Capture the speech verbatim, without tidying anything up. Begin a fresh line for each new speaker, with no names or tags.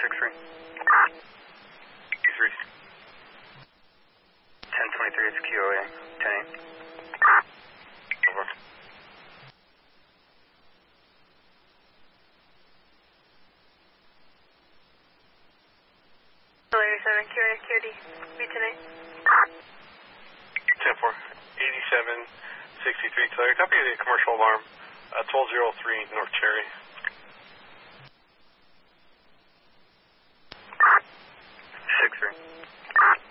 three.
three.
ten twenty-three, it's Q O A. ten eight.
Over.
Solaris seven, Q A, Q D, B ten eight.
ten four. eighty-seven sixty-three. Clear. Copy the commercial alarm. Uh, twelve oh three North Cherry.
six three.